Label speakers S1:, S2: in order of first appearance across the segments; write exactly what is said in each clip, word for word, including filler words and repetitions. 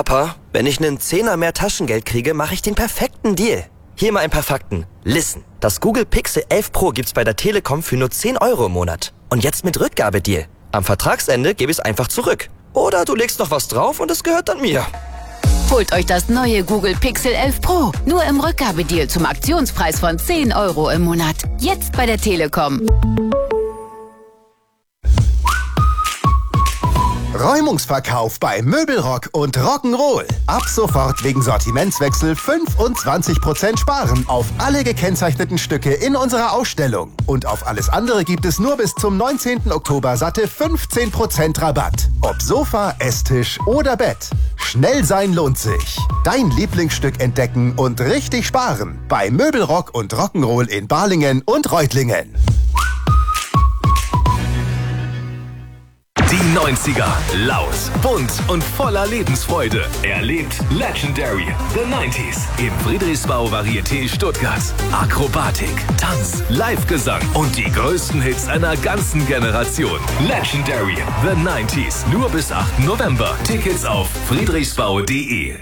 S1: Papa, wenn ich einen Zehner mehr Taschengeld kriege, mache ich den perfekten Deal. Hier mal ein paar Fakten. Listen, das Google Pixel elf Pro gibt's bei der Telekom für nur zehn Euro im Monat. Und jetzt mit Rückgabedeal. Am Vertragsende gebe ich es einfach zurück. Oder du legst noch was drauf und es gehört dann mir.
S2: Holt euch das neue Google Pixel elf Pro. Nur im Rückgabedeal zum Aktionspreis von zehn Euro im Monat. Jetzt bei der Telekom.
S3: Räumungsverkauf bei Möbelrock und Rock'n'Roll. Ab sofort wegen Sortimentswechsel fünfundzwanzig Prozent sparen auf alle gekennzeichneten Stücke in unserer Ausstellung. Und auf alles andere gibt es nur bis zum neunzehnten Oktober satte fünfzehn Prozent Rabatt. Ob Sofa, Esstisch oder Bett. Schnell sein lohnt sich. Dein Lieblingsstück entdecken und richtig sparen. Bei Möbelrock und Rock'n'Roll in Balingen und Reutlingen.
S4: Die neunziger. Laut, bunt und voller Lebensfreude. Erlebt Legendary The neunziger im Friedrichsbau Varieté Stuttgart. Akrobatik, Tanz, Live-Gesang und die größten Hits einer ganzen Generation. Legendary The neunziger. Nur bis achten November. Tickets auf friedrichsbau punkt de.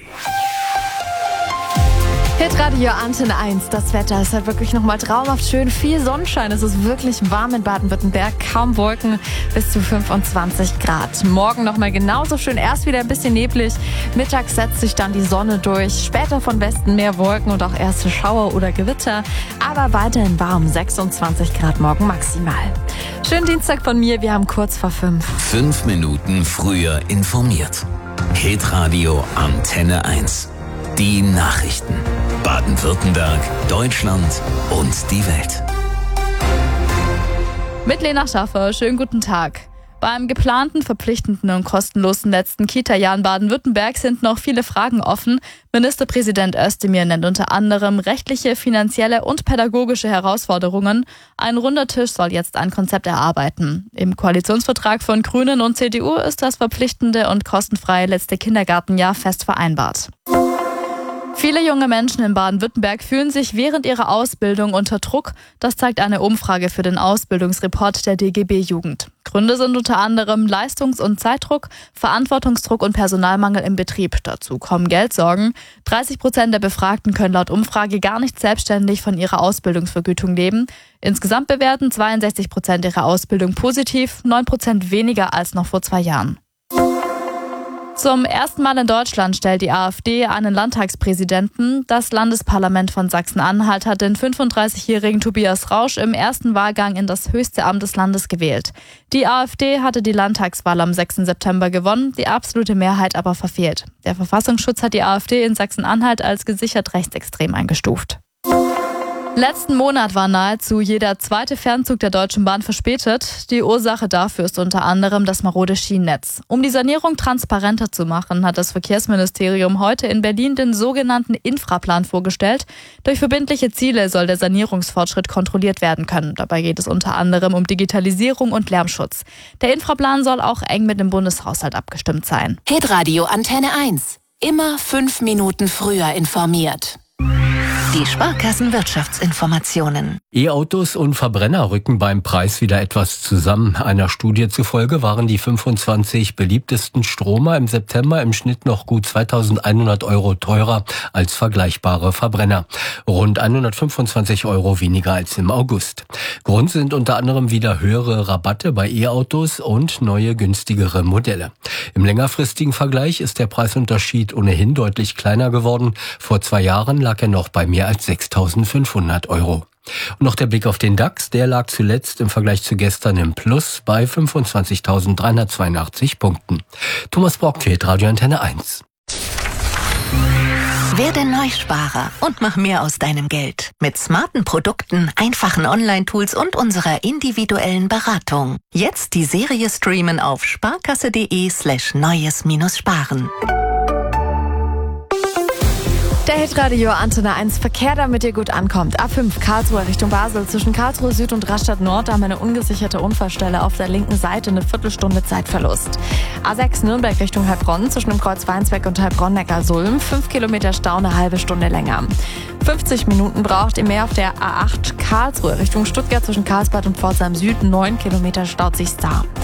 S5: Hitradio Antenne eins, das Wetter ist halt wirklich nochmal traumhaft schön. Viel Sonnenschein, es ist wirklich warm in Baden-Württemberg, kaum Wolken, bis zu fünfundzwanzig Grad. Morgen nochmal genauso schön, erst wieder ein bisschen neblig, mittags setzt sich dann die Sonne durch, später von Westen mehr Wolken und auch erste Schauer oder Gewitter, aber weiterhin warm, sechsundzwanzig Grad morgen maximal. Schönen Dienstag von mir, wir haben kurz vor fünf.
S6: Fünf Minuten früher informiert. Hitradio Antenne eins. Die Nachrichten. Baden-Württemberg, Deutschland und die Welt.
S5: Mit Lena Schaffer, schönen guten Tag. Beim geplanten, verpflichtenden und kostenlosen letzten Kita-Jahr in Baden-Württemberg sind noch viele Fragen offen. Ministerpräsident Özdemir nennt unter anderem rechtliche, finanzielle und pädagogische Herausforderungen. Ein runder Tisch soll jetzt ein Konzept erarbeiten. Im Koalitionsvertrag von Grünen und C D U ist das verpflichtende und kostenfreie letzte Kindergartenjahr fest vereinbart. Viele junge Menschen in Baden-Württemberg fühlen sich während ihrer Ausbildung unter Druck. Das zeigt eine Umfrage für den Ausbildungsreport der D G B Jugend. Gründe sind unter anderem Leistungs- und Zeitdruck, Verantwortungsdruck und Personalmangel im Betrieb. Dazu kommen Geldsorgen. dreißig Prozent der Befragten können laut Umfrage gar nicht selbstständig von ihrer Ausbildungsvergütung leben. Insgesamt bewerten zweiundsechzig Prozent ihre Ausbildung positiv, neun Prozent weniger als noch vor zwei Jahren. Zum ersten Mal in Deutschland stellt die AfD einen Landtagspräsidenten. Das Landesparlament von Sachsen-Anhalt hat den fünfunddreißigjährigen Tobias Rausch im ersten Wahlgang in das höchste Amt des Landes gewählt. Die AfD hatte die Landtagswahl am sechsten September gewonnen, die absolute Mehrheit aber verfehlt. Der Verfassungsschutz hat die AfD in Sachsen-Anhalt als gesichert rechtsextrem eingestuft. Letzten Monat war nahezu jeder zweite Fernzug der Deutschen Bahn verspätet. Die Ursache dafür ist unter anderem das marode Schienennetz. Um die Sanierung transparenter zu machen, hat das Verkehrsministerium heute in Berlin den sogenannten Infraplan vorgestellt. Durch verbindliche Ziele soll der Sanierungsfortschritt kontrolliert werden können. Dabei geht es unter anderem um Digitalisierung und Lärmschutz. Der Infraplan soll auch eng mit dem Bundeshaushalt abgestimmt sein.
S2: Hitradio Antenne eins. Immer fünf Minuten früher informiert. Die Sparkassenwirtschaftsinformationen.
S7: E-Autos und Verbrenner rücken beim Preis wieder etwas zusammen. Einer Studie zufolge waren die fünfundzwanzig beliebtesten Stromer im September im Schnitt noch gut zweitausendeinhundert Euro teurer als vergleichbare Verbrenner. Rund hundertfünfundzwanzig Euro weniger als im August. Grund sind unter anderem wieder höhere Rabatte bei E-Autos und neue günstigere Modelle. Im längerfristigen Vergleich ist der Preisunterschied ohnehin deutlich kleiner geworden. Vor zwei Jahren lag er noch bei mehr als sechstausendfünfhundert Euro. Und noch der Blick auf den DAX, der lag zuletzt im Vergleich zu gestern im Plus bei fünfundzwanzigtausenddreihundertzweiundachtzig Punkten. Thomas Brock, Radio Antenne eins.
S2: Werde Neusparer und mach mehr aus deinem Geld. Mit smarten Produkten, einfachen Online-Tools und unserer individuellen Beratung. Jetzt die Serie streamen auf sparkasse.de slash neues minus sparen.
S5: Der Hitradio Antenne eins Verkehr, damit ihr gut ankommt. A fünf Karlsruhe Richtung Basel. Zwischen Karlsruhe Süd und Rastatt Nord haben wir eine ungesicherte Unfallstelle auf der linken Seite, eine Viertelstunde Zeitverlust. A sechs Nürnberg Richtung Heilbronn. Zwischen dem Kreuz Weinsberg und Heilbronn-Neckarsulm. fünf Kilometer Stau, eine halbe Stunde länger. fünfzig Minuten braucht ihr mehr auf der A acht Karlsruhe Richtung Stuttgart. Zwischen Karlsbad und Pforzheim Süd. neun Kilometer staut sich's da.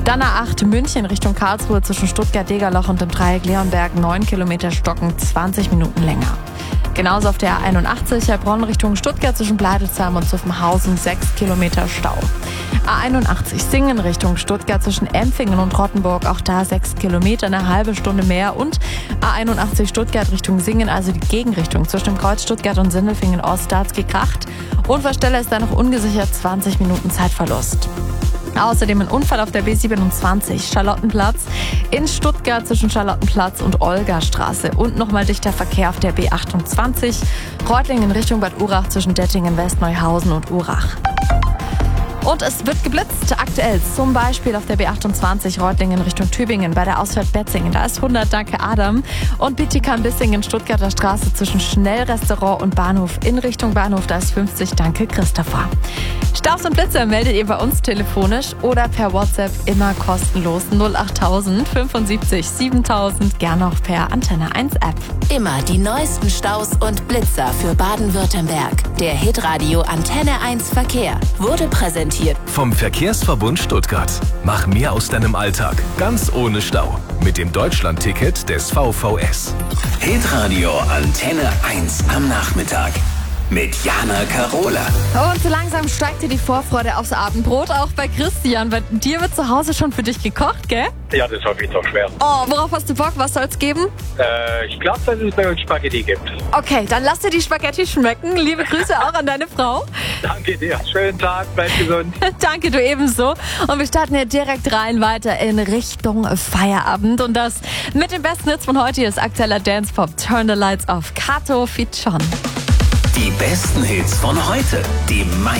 S8: Dann A acht München Richtung Karlsruhe zwischen Stuttgart-Degerloch und dem Dreieck Leonberg neun Kilometer Stocken, zwanzig Minuten länger. Genauso auf der A einundachtzig Heilbronn Richtung Stuttgart zwischen Bleidelsheim und Zuffenhausen sechs Kilometer Stau. A einundachtzig Singen Richtung Stuttgart zwischen Empfingen und Rottenburg, auch da sechs Kilometer, eine halbe Stunde mehr. Und A einundachtzig Stuttgart Richtung Singen, also die Gegenrichtung zwischen dem Kreuz Stuttgart und Sindelfingen Ost, da hat's gekracht. Unfallstelle ist da noch ungesichert, zwanzig Minuten Zeitverlust. Außerdem ein Unfall auf der B siebenundzwanzig Charlottenplatz in Stuttgart zwischen Charlottenplatz und Olgastraße und nochmal dichter Verkehr auf der B achtundzwanzig Reutlingen Richtung Bad Urach zwischen Dettingen, Westneuhausen und Urach. Und es wird geblitzt, aktuell zum Beispiel auf der B achtundzwanzig Reutlingen Richtung Tübingen bei der Ausfahrt Betzingen. Da ist hundert, danke Adam. Und Bietigheim-Bissingen, Stuttgarter Straße zwischen Schnellrestaurant und Bahnhof in Richtung Bahnhof, da ist fünfzig, danke Christopher. Staus und Blitze meldet ihr bei uns telefonisch oder per WhatsApp immer kostenlos null achttausend fünfundsiebzig siebentausend, gern auch per Antenne eins App.
S2: Immer die neuesten Staus und Blitzer für Baden-Württemberg. Der Hitradio Antenne eins Verkehr wurde präsentiert
S4: vom Verkehrsverbund Stuttgart. Mach mehr aus deinem Alltag, ganz ohne Stau. Mit dem Deutschland-Ticket des V V S.
S6: Hitradio Antenne eins am Nachmittag. Mit Jana Karola.
S8: Und so langsam steigt dir die Vorfreude aufs Abendbrot, auch bei Christian. Bei dir wird zu Hause schon für dich gekocht, gell?
S9: Ja, das hoffe ich doch schwer.
S8: Oh, worauf hast du Bock? Was soll's geben?
S9: Äh, ich glaube, dass es bei uns Spaghetti gibt.
S8: Okay, dann lass dir die Spaghetti schmecken. Liebe Grüße auch an deine Frau.
S9: Danke dir. Schönen Tag, bleib gesund.
S8: Danke, du ebenso. Und wir starten hier direkt rein weiter in Richtung Feierabend. Und das mit dem besten Hits von heute ist aktueller Dance-Pop Turn the Lights Off. Kato feat. Schon.
S6: Die besten Hits von heute. Die meisten